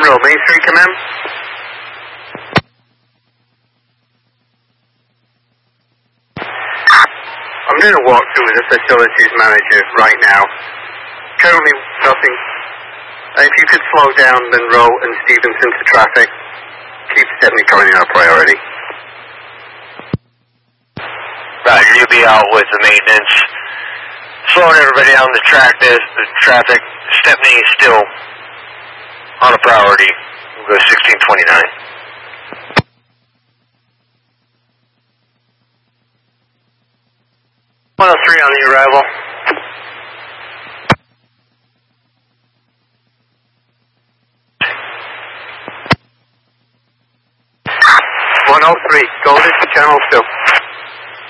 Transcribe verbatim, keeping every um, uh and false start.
Emerald, Main Street, come in. I'm doing a walkthrough with the facilities manager right now. Currently nothing. If you could slow down Monroe and Stevenson to traffic, keep seventy coming in our priority. Roger, you'll be out with the maintenance. Slowing everybody down the track, the, the traffic. Stepney is still on a priority. We'll go sixteen twenty-nine. one oh three on the arrival. one oh three, go to channel two.